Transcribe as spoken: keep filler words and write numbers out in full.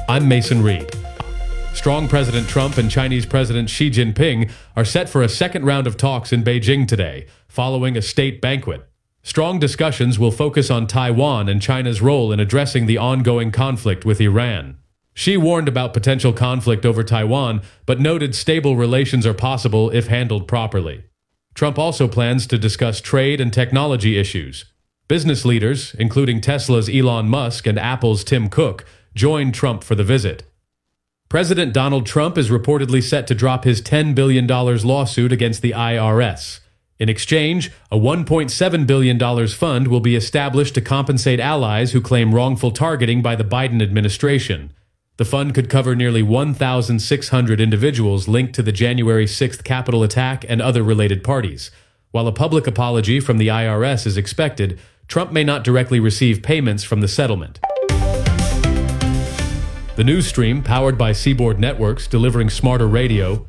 I'm Mason Reed. Strong President Trump and Chinese President Xi Jinping are set for a second round of talks in Beijing today, following a state banquet. Strong discussions will focus on Taiwan and China's role in addressing the ongoing conflict with Iran. Xi warned about potential conflict over Taiwan, but noted stable relations are possible if handled properly. Trump also plans to discuss trade and technology issues. Business leaders, including Tesla's Elon Musk and Apple's Tim Cook, joined Trump for the visit. President Donald Trump is reportedly set to drop his ten billion dollars lawsuit against the I R S. In exchange, a one point seven billion dollars fund will be established to compensate allies who claim wrongful targeting by the Biden administration. The fund could cover nearly one thousand six hundred individuals linked to the January sixth Capitol attack and other related parties. While a public apology from the I R S is expected, Trump may not directly receive payments from the settlement. The news stream, powered by Seaboard Networks, delivering smarter radio,